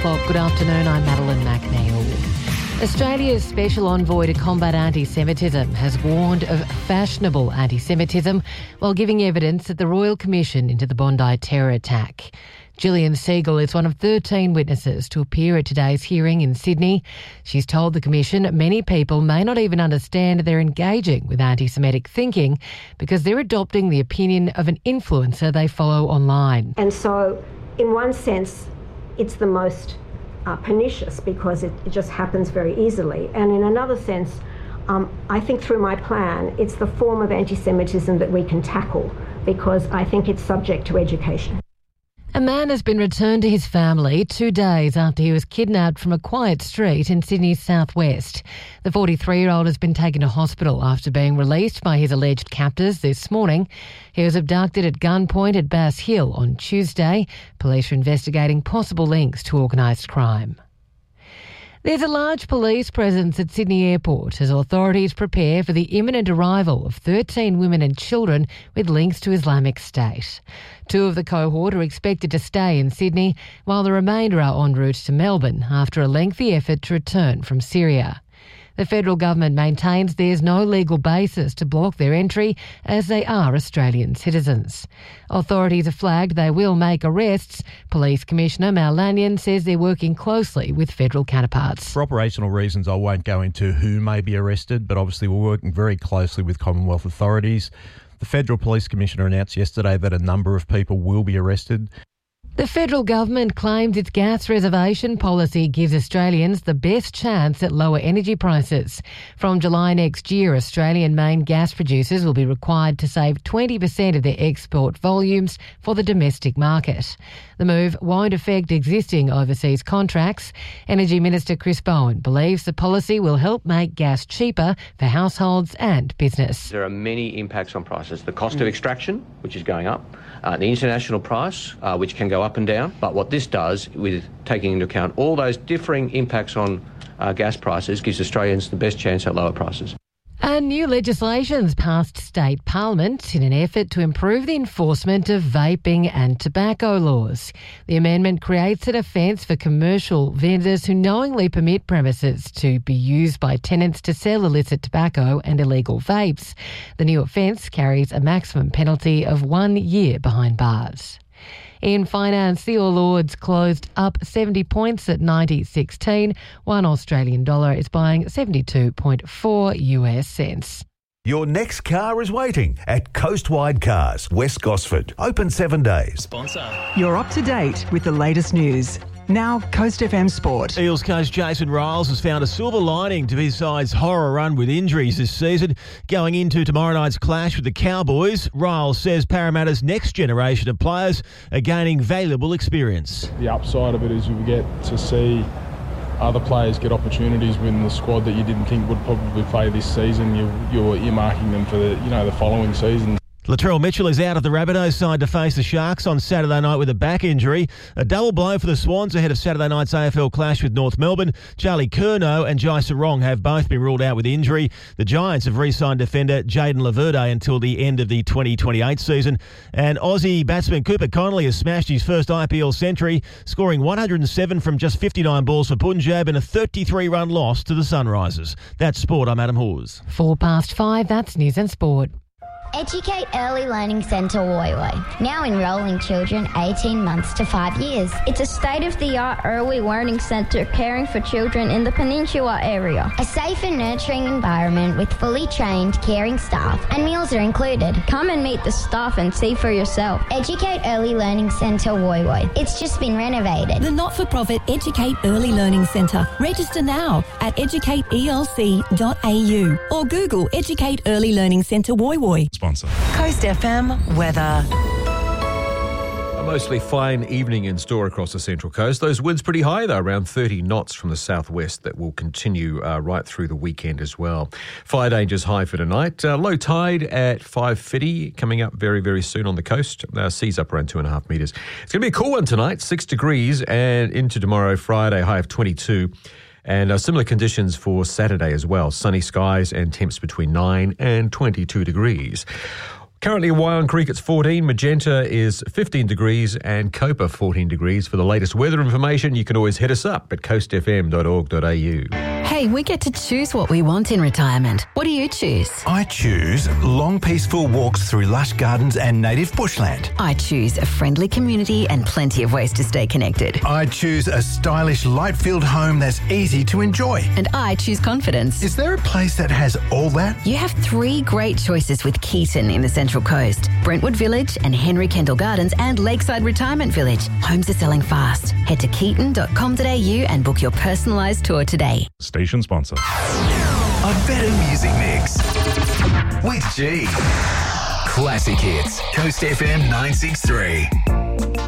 o'clock. Good afternoon, I'm Madeline McNeil. Australia's special envoy to combat anti-Semitism has warned of fashionable anti-Semitism while giving evidence at the Royal Commission into the Bondi terror attack. Gillian Siegel is one of 13 witnesses to appear at today's hearing in Sydney. She's told the Commission many people may not even understand they're engaging with anti-Semitic thinking because they're adopting the opinion of an influencer they follow online. And so, in one sense, it's the most pernicious because it just happens very easily. And in another sense, I think through my plan, it's the form of anti-Semitism that we can tackle because I think it's subject to education. A man has been returned to his family 2 days after he was kidnapped from a quiet street in Sydney's southwest. The 43-year-old has been taken to hospital after being released by his alleged captors this morning. He was abducted at gunpoint at Bass Hill on Tuesday. Police are investigating possible links to organised crime. There's a large police presence at Sydney Airport as authorities prepare for the imminent arrival of 13 women and children with links to Islamic State. 2 of the cohort are expected to stay in Sydney, while the remainder are en route to Melbourne after a lengthy effort to return from Syria. The federal government maintains there's no legal basis to block their entry as they are Australian citizens. Authorities have flagged they will make arrests. Police Commissioner Mal Lanyon says they're working closely with federal counterparts. For operational reasons, I won't go into who may be arrested, but obviously we're working very closely with Commonwealth authorities. The Federal Police Commissioner announced yesterday that a number of people will be arrested. The federal government claims its gas reservation policy gives Australians the best chance at lower energy prices. From July next year, Australian main gas producers will be required to save 20% of their export volumes for the domestic market. The move won't affect existing overseas contracts. Energy Minister Chris Bowen believes the policy will help make gas cheaper for households and business. There are many impacts on prices. The cost of extraction, which is going up, the international price, which can go up and down. But what this does, with taking into account all those differing impacts on gas prices, gives Australians the best chance at lower prices. And new legislation's passed state parliament in an effort to improve the enforcement of vaping and tobacco laws. The amendment creates an offence for commercial vendors who knowingly permit premises to be used by tenants to sell illicit tobacco and illegal vapes. The new offence carries a maximum penalty of 1 year behind bars. In finance, the All Ords closed up 70 points at 90.16. One Australian dollar is buying 72.4 US cents. Your next car is waiting at Coastwide Cars, West Gosford. Open 7 days. Sponsor. You're up to date with the latest news. Now, Coast FM Sport. Eels coach Jason Riles has found a silver lining to his side's horror run with injuries this season. Going into tomorrow night's clash with the Cowboys, Riles says Parramatta's next generation of players are gaining valuable experience. The upside of it is you get to see other players get opportunities within the squad that you didn't think would probably play this season. You're earmarking them for the following season. Latrell Mitchell is out of the Rabbitohs side to face the Sharks on Saturday night with a back injury. A double blow for the Swans ahead of Saturday night's AFL clash with North Melbourne. Charlie Curnow and Jai Sarong have both been ruled out with injury. The Giants have re-signed defender Jaden Laverde until the end of the 2028 season. And Aussie batsman Cooper Connolly has smashed his first IPL century, scoring 107 from just 59 balls for Punjab in a 33-run loss to the Sunrisers. That's Sport, I'm Adam Hawes. 5:04, that's News and Sport. Educate Early Learning Centre Woy Woy, now enrolling children 18 months to 5 years. It's a state-of-the-art early learning centre caring for children in the Peninsula area. A safe and nurturing environment with fully trained, caring staff, and meals are included. Come and meet the staff and see for yourself. Educate Early Learning Centre Woy Woy. It's just been renovated. The not-for-profit Educate Early Learning Centre. Register now at educateelc.au or Google Educate Early Learning Centre Woy Woy. Sponsor. Coast FM weather. A mostly fine evening in store across the Central Coast. Those winds pretty high, though, around 30 knots from the southwest. That will continue right through the weekend as well. Fire danger's high for tonight. Low tide at 5:50 coming up very, very soon on the coast. Seas up around 2.5 metres. It's going to be a cool one tonight, 6 degrees, and into tomorrow, Friday, high of 22. And similar conditions for Saturday as well. Sunny skies and temps between 9 and 22 degrees. Currently in Wyong Creek it's 14, Magenta is 15 degrees and Copa 14 degrees. For the latest weather information, you can always hit us up at coastfm.org.au. Hey, we get to choose what we want in retirement. What do you choose? I choose long, peaceful walks through lush gardens and native bushland. I choose a friendly community and plenty of ways to stay connected. I choose a stylish, light-filled home that's easy to enjoy. And I choose confidence. Is there a place that has all that? You have 3 great choices with Keaton in the Central Coast. Brentwood Village and Henry Kendall Gardens and Lakeside Retirement Village. Homes are selling fast. Head to keaton.com.au and book your personalised tour today. Station sponsor. A better music mix with G. Classic hits. Coast FM 963.